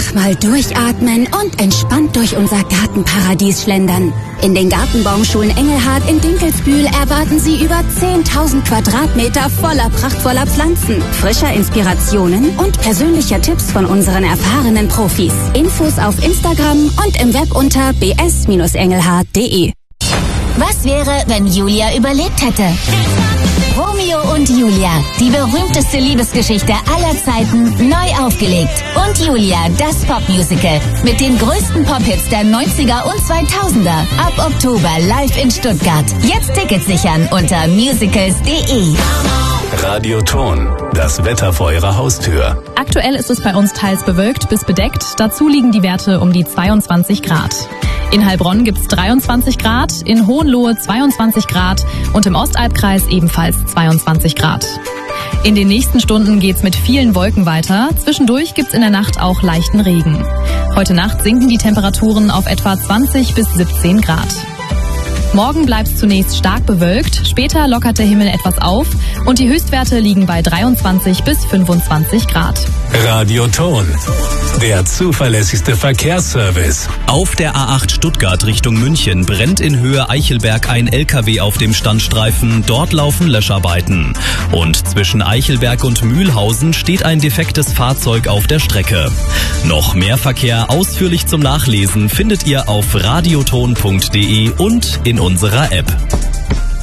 Einfach mal durchatmen und entspannt durch unser Gartenparadies schlendern. In den Gartenbaumschulen Engelhard in Dinkelsbühl erwarten Sie über 10.000 Quadratmeter voller prachtvoller Pflanzen, frischer Inspirationen und persönlicher Tipps von unseren erfahrenen Profis. Infos auf Instagram und im Web unter bs-engelhard.de. Was wäre, wenn Julia überlebt hätte? Romeo und Julia, die berühmteste Liebesgeschichte aller Zeiten, neu aufgelegt. Und Julia, das Popmusical mit den größten Pop-Hits der 90er und 2000er. Ab Oktober live in Stuttgart. Jetzt Tickets sichern unter musicals.de. Radioton, das Wetter vor Ihrer Haustür. Aktuell ist es bei uns teils bewölkt bis bedeckt. Dazu liegen die Werte um die 22 Grad. In Heilbronn gibt's 23 Grad, in Hohenlohe 22 Grad und im Ostalbkreis ebenfalls 22 Grad. In den nächsten Stunden geht's mit vielen Wolken weiter. Zwischendurch gibt's in der Nacht auch leichten Regen. Heute Nacht sinken die Temperaturen auf etwa 20 bis 17 Grad. Morgen bleibt's zunächst stark bewölkt, später lockert der Himmel etwas auf und die Höchstwerte liegen bei 23 bis 25 Grad. Radioton, der zuverlässigste Verkehrsservice. Auf der A8 Stuttgart Richtung München brennt in Höhe Eichelberg ein LKW auf dem Standstreifen. Dort laufen Löscharbeiten. Und zwischen Eichelberg und Mühlhausen steht ein defektes Fahrzeug auf der Strecke. Noch mehr Verkehr ausführlich zum Nachlesen findet ihr auf radioton.de und in unserer App.